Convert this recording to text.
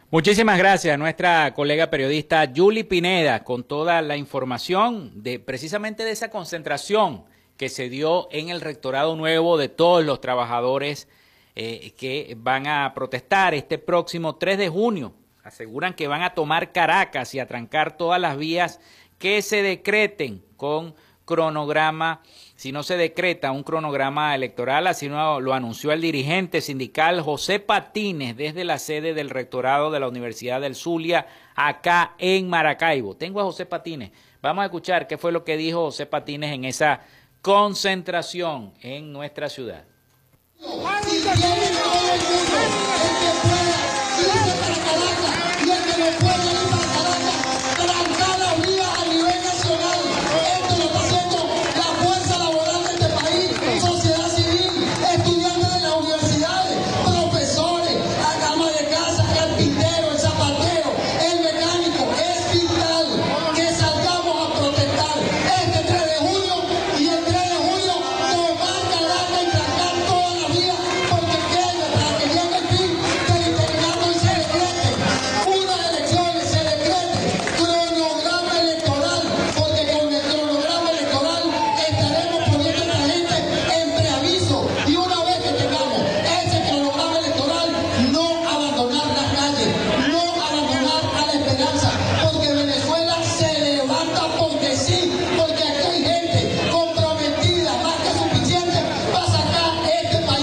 Muchísimas gracias a nuestra colega periodista Yuli Pineda con toda la información de precisamente de esa concentración que se dio en el Rectorado Nuevo de todos los trabajadores que van a protestar este próximo 3 de junio. Aseguran que van a tomar Caracas y a trancar todas las vías que se decreten con cronograma. Si no se decreta un cronograma electoral, así lo anunció el dirigente sindical José Patines desde la sede del rectorado de la Universidad del Zulia, acá en Maracaibo. Tengo a José Patines. Vamos a escuchar qué fue lo que dijo José Patines en esa concentración en nuestra ciudad.